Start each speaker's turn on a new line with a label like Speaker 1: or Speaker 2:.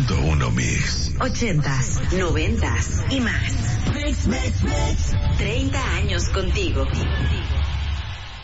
Speaker 1: 100.1 Mix.
Speaker 2: 80s, 90s y más. Mix. 30 años contigo.